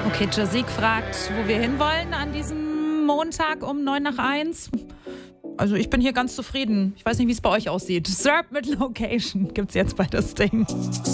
Okay, Jasik fragt, wo wir hinwollen an diesem Montag um 1:09. Also ich bin hier ganz zufrieden. Ich weiß nicht, wie es bei euch aussieht. Syrup mit Location gibt's jetzt bei das Ding.